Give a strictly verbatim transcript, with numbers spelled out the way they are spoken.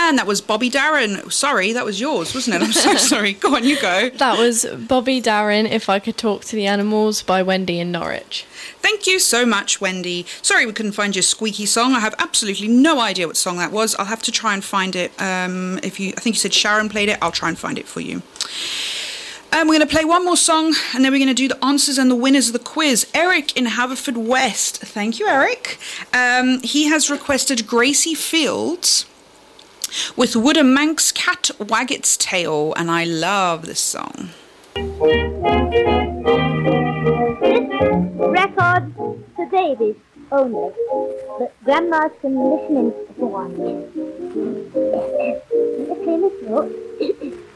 And that was Bobby Darin. Sorry, that was yours, wasn't it? I'm so sorry. Go on, you go. That was Bobby Darin, If I Could Talk to the Animals by Wendy in Norwich. Thank you so much, Wendy. Sorry we couldn't find your squeaky song. I have absolutely no idea what song that was. I'll have to try and find it. Um, if you, I think you said Sharon played it. I'll try and find it for you. Um, we're going to play one more song, and then we're going to do the answers and the winners of the quiz. Eric in Haverfordwest. Thank you, Eric. Um, he has requested Gracie Fields with Would a Manx Cat Wag Its Tail, and I love this song. Record to Davies only, but Grandma's can listen in if you want. Okay, let's go.